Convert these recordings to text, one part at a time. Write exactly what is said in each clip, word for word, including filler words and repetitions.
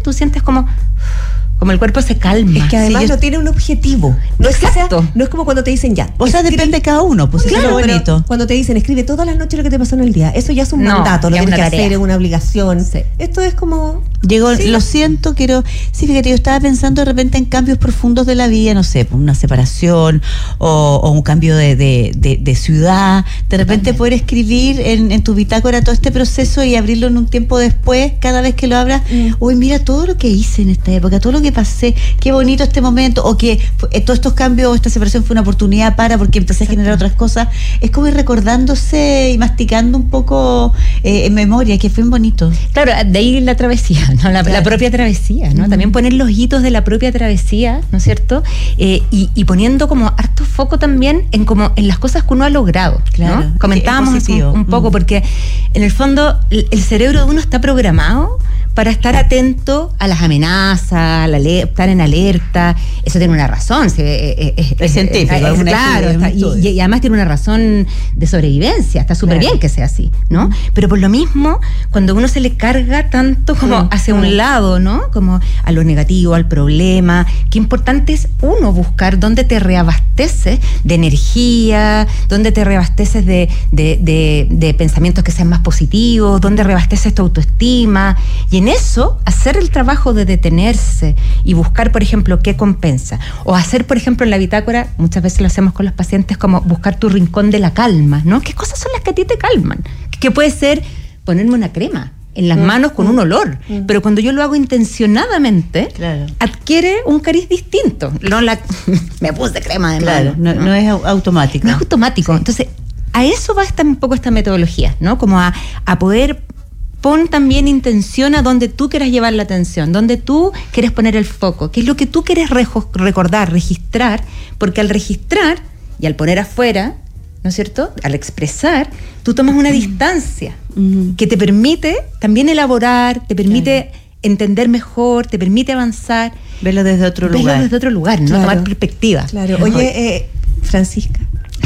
tú sientes como... como el cuerpo se calma. Es que además sí, yo... no tiene un objetivo. No es, que sea, no es como cuando te dicen ya. O sea, escribe... depende de cada uno, pues claro, eso es lo bonito. Cuando te dicen escribe todas las noches lo que te pasó en el día, eso ya es un no, mandato, lo tienes que tarea. hacer, es una obligación. Sí. Esto es como... Llegó, sí. Lo siento, quiero... Sí, fíjate, yo estaba pensando de repente en cambios profundos de la vida, no sé, una separación o, o un cambio de, de, de, de ciudad. De repente También. poder escribir en, en tu bitácora todo este proceso y abrirlo en un tiempo después, cada vez que lo abras. Mm. Uy, mira todo lo que hice en esta época, todo lo que pasé, qué bonito este momento, o que eh, todos estos cambios, esta separación fue una oportunidad para, porque empecé Exacto. a generar otras cosas. Es como ir recordándose y masticando un poco eh, en memoria, que fue bonito. Claro, de ahí la travesía, ¿no? La, claro. la propia travesía, ¿no? Uh-huh. También poner los hitos de la propia travesía, ¿no es cierto? Eh, y, y poniendo como harto foco también en como en las cosas que uno ha logrado, claro. ¿no? Comentábamos un, un poco, uh-huh. porque en el fondo el, el cerebro de uno está programado para estar atento a las amenazas, a la ale- estar en alerta. Eso tiene una razón. Se, eh, eh, es científico. Es, es, es claro. Está, y, y además tiene una razón de sobrevivencia. Está súper claro. bien que sea así, ¿no? Mm. Pero por lo mismo, cuando uno se le carga tanto como mm. hacia mm. un lado, ¿no? Como a lo negativo, al problema, qué importante es uno buscar dónde te reabasteces de energía, dónde te reabasteces de, de, de, de pensamientos que sean más positivos, dónde reabasteces tu autoestima. Y en eso, hacer el trabajo de detenerse y buscar, por ejemplo, qué compensa. O hacer, por ejemplo, en la bitácora, muchas veces lo hacemos con los pacientes, como buscar tu rincón de la calma, ¿no? ¿Qué cosas son las que a ti te calman? Que puede ser ponerme una crema en las mm. manos con un olor, mm. pero cuando yo lo hago intencionadamente, claro. adquiere un cariz distinto. No la me puse crema de claro, mano. No, no. no es automático. No es automático. Sí. Entonces, a eso va esta, un poco esta metodología, ¿no? Como a, a poder... Pon también intención a donde tú quieras llevar la atención, donde tú quieres poner el foco, qué es lo que tú quieres rejo- recordar, registrar, porque al registrar y al poner afuera, ¿no es cierto?, al expresar, tú tomas una distancia mm. que te permite también elaborar, te permite claro. entender mejor, te permite avanzar. Verlo desde otro verlo lugar. Verlo desde otro lugar, ¿no? Claro. Tomar perspectiva. Claro. Oye, eh, Francisca.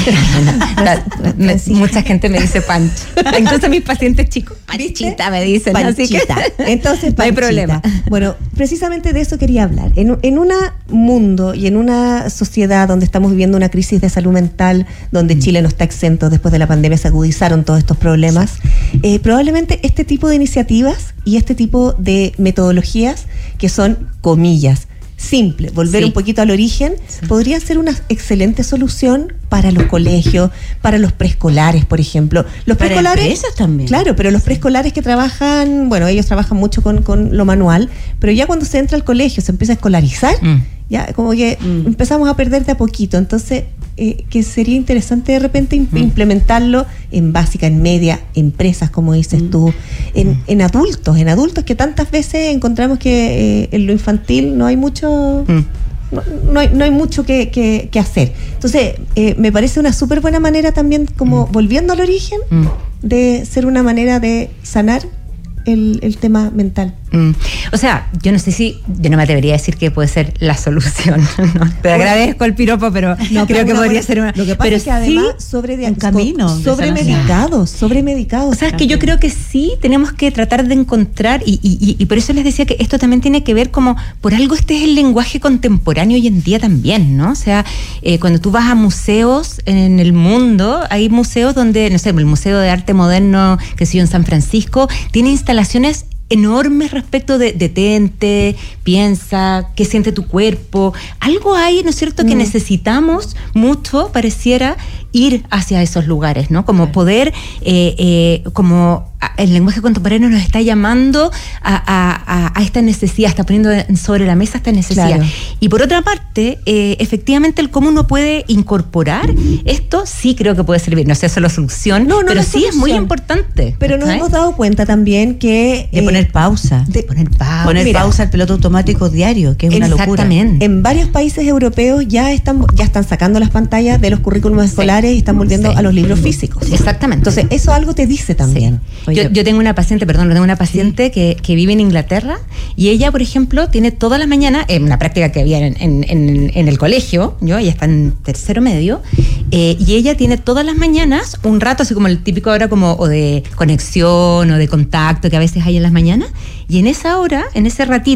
la, me, mucha gente me dice Pancho. Incluso mis pacientes chicos, Panchita me dicen. Panchita. Así que entonces, Panchita. No hay problema. Bueno, precisamente de eso quería hablar. En, en un mundo y en una sociedad donde estamos viviendo una crisis de salud mental, donde mm. Chile no está exento, después de la pandemia se agudizaron todos estos problemas, eh, probablemente este tipo de iniciativas y este tipo de metodologías que son, comillas, simple, volver sí. un poquito al origen, sí. podría ser una excelente solución para los colegios, para los preescolares, por ejemplo. Los para preescolares empresas también. Claro, pero los preescolares que trabajan, bueno, ellos trabajan mucho con, con lo manual, pero ya cuando se entra al colegio, se empieza a escolarizar, mm. ya como que mm. empezamos a perder de a poquito. Entonces, eh, que sería interesante de repente mm. implementarlo en básica, en media, empresas, como dices mm. tú, en, mm. en adultos, en adultos que tantas veces encontramos que eh, en lo infantil no hay mucho... Mm. No, no, hay, no hay mucho que, que, que hacer. Entonces, eh, me parece una súper buena manera también, como mm. volviendo al origen, mm. de ser una manera de sanar el, el tema mental. Mm. O sea, yo no sé si, yo no me atrevería a decir que puede ser la solución, ¿no? Te agradezco el piropo, pero no, creo que podría ser una. Lo que pasa pero es que además sí, sobre de, un camino sobre medicados, sobre medicados. O sea, es que yo creo que sí tenemos que tratar de encontrar, y, y, y por eso les decía que esto también tiene que ver como, por algo este es el lenguaje contemporáneo hoy en día también, ¿no? O sea, eh, cuando tú vas a museos en el mundo, hay museos donde, no sé, el Museo de Arte Moderno, que se dio en San Francisco, tiene instalaciones enormes respecto de detente, piensa, qué siente tu cuerpo. Algo hay, ¿no es cierto?, que mm. necesitamos mucho, pareciera, ir hacia esos lugares, ¿no? Como poder, eh, eh, como el lenguaje contemporáneo nos está llamando a, a, a esta necesidad, está poniendo sobre la mesa esta necesidad. Claro. Y por otra parte, eh, efectivamente, el cómo uno puede incorporar esto, sí creo que puede servir. No sé, eso es la solución, no, no pero sí solución. Es muy importante. Pero nos hemos dado cuenta también que... De eh, poner pausa. De poner pausa. Poner Mira, pausa al piloto automático diario, que es una locura. Exactamente. En varios países europeos ya están, ya están sacando las pantallas de los currículums sí. escolares y están volviendo sí. a los libros físicos. Exactamente. Entonces, eso algo te dice también. Sí. Yo, yo tengo una paciente, perdón, tengo una paciente sí. que, que vive en Inglaterra y ella, por ejemplo, tiene todas las mañanas, en una práctica que había en, en, en, en el colegio, yo, ella está en tercero medio, eh, y ella tiene todas las mañanas un rato, así como el típico hora como o de conexión o de contacto que a veces hay en las mañanas, y en esa hora, en ese ratito,